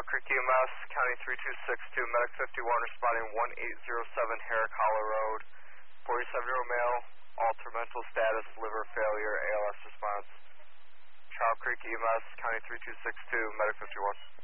Creek EMS, County 3262, Medic 51 responding 1807 Herrick Hollow Road. 47-year-old male, altered mental status, liver failure, ALS response. Child Creek EMS, County 3262, Medic 51.